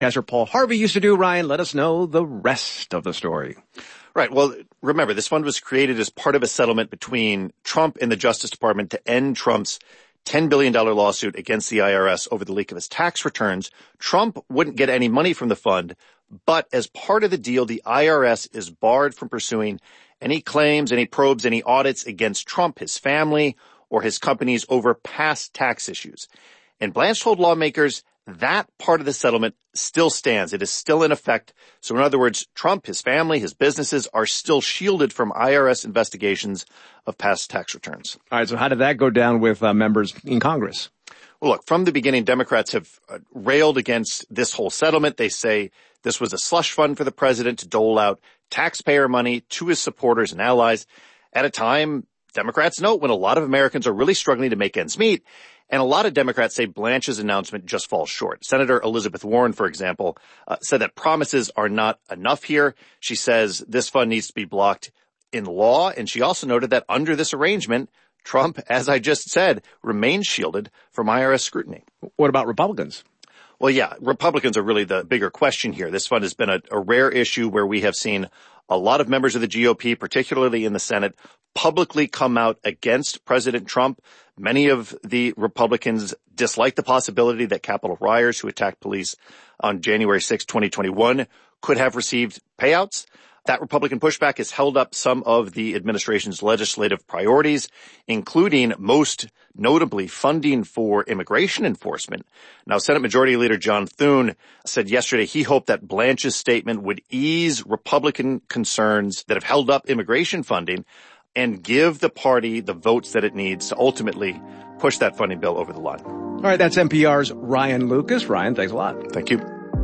Professor Paul Harvey used to do. Ryan, let us know the rest of the story. Right. Well, remember, this fund was created as part of a settlement between Trump and the Justice Department to end Trump's $10 billion lawsuit against the IRS over the leak of his tax returns. Trump wouldn't get any money from the fund, but as part of the deal, the IRS is barred from pursuing any claims, any probes, any audits against Trump, his family, or his companies over past tax issues. And Blanche told lawmakers that part of the settlement still stands. It is still in effect. So in other words, Trump, his family, his businesses are still shielded from IRS investigations of past tax returns. All right, so how did that go down with members in Congress? Well, look, from the beginning, Democrats have railed against this whole settlement. They say this was a slush fund for the president to dole out taxpayer money to his supporters and allies at a time, Democrats note, when a lot of Americans are really struggling to make ends meet. And a lot of Democrats say Blanche's announcement just falls short. Senator Elizabeth Warren, for example, said that promises are not enough here. She says this fund needs to be blocked in law. And she also noted that under this arrangement, Trump, as I just said, remains shielded from IRS scrutiny. What about Republicans? Well, yeah, Republicans are really the bigger question here. This fund has been a rare issue where we have seen a lot of members of the GOP, particularly in the Senate, publicly come out against President Trump. Many of the Republicans dislike the possibility that Capitol rioters who attacked police on January 6, 2021 could have received payouts. That Republican pushback has held up some of the administration's legislative priorities, including most notably funding for immigration enforcement. Now, Senate Majority Leader John Thune said yesterday he hoped that Blanche's statement would ease Republican concerns that have held up immigration funding and give the party the votes that it needs to ultimately push that funding bill over the line. All right, that's NPR's Ryan Lucas. Ryan, thanks a lot. Thank you.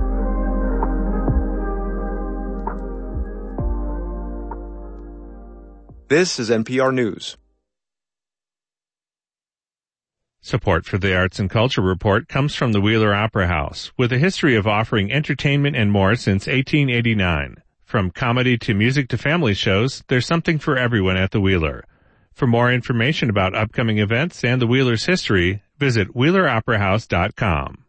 This is NPR News. Support for the Arts and Culture Report comes from the Wheeler Opera House, with a history of offering entertainment and more since 1889. From comedy to music to family shows, there's something for everyone at the Wheeler. For more information about upcoming events and the Wheeler's history, visit WheelerOperaHouse.com.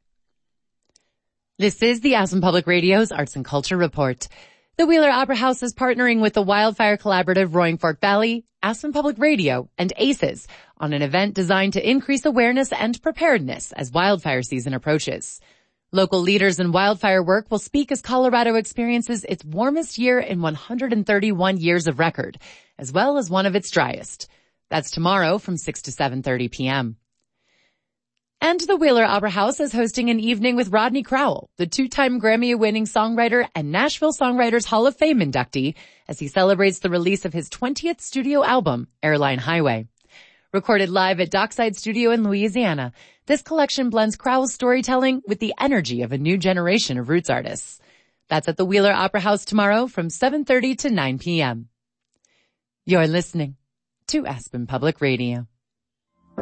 This is the Aspen Public Radio's Arts and Culture Report. The Wheeler Opera House is partnering with the Wildfire Collaborative Roaring Fork Valley, Aspen Public Radio, and ACES on an event designed to increase awareness and preparedness as wildfire season approaches. Local leaders in wildfire work will speak as Colorado experiences its warmest year in 131 years of record, as well as one of its driest. That's tomorrow from 6 to 7:30 p.m. And the Wheeler Opera House is hosting an evening with Rodney Crowell, the two-time Grammy-winning songwriter and Nashville Songwriters Hall of Fame inductee, as he celebrates the release of his 20th studio album, Airline Highway. Recorded live at Dockside Studio in Louisiana, this collection blends Crowell's storytelling with the energy of a new generation of roots artists. That's at the Wheeler Opera House tomorrow from 7:30 to 9 p.m. You're listening to Aspen Public Radio.